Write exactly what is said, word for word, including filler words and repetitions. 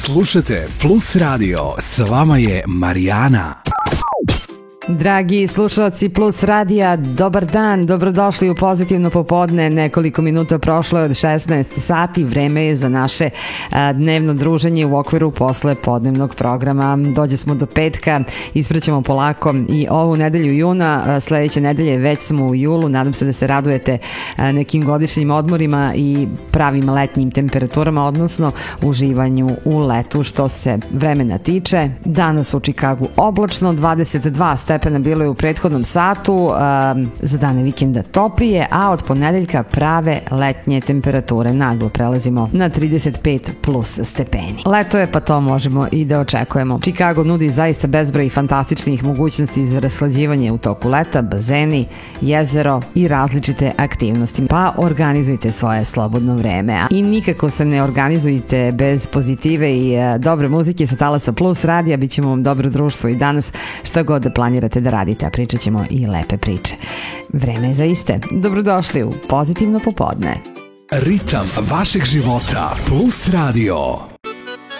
Slušajte Plus Radio, s vama je Marijana. Dragi slušalci Plus Radija, dobar dan, dobrodošli u Pozitivno popodne. Nekoliko minuta prošlo je od šesnaest sati, vreme je za naše a, dnevno druženje u okviru posle podnevnog programa. Dođe smo do petka, ispraćamo polako i ovu nedelju juna, a, sledeće nedelje već smo u julu. Nadam se da se radujete a, nekim godišnjim odmorima i pravim letnjim temperaturama, odnosno uživanju u letu što se vremena tiče. Danas u Čikagu oblačno, dvadeset dva stepena bilo je u prethodnom satu, um, za dane vikenda toplije, a od ponedeljka prave letnje temperature. Naglo prelazimo na trideset pet plus stepeni. Leto je, pa to možemo i da očekujemo. Čikago nudi zaista bezbroj fantastičnih mogućnosti za raslađivanje u toku leta, bazeni, jezero i različite aktivnosti. Pa organizujte svoje slobodno vreme. I nikako se ne organizujte bez pozitive i e, dobre muzike sa Talasa Plus Radija. Bićemo vam dobro društvo i danas šta god da planirate da radite, a pričat ćemo i lepe priče. Vreme je za iste. Dobrodošli u Pozitivno popodne. Ritam vašeg života Plus Radio.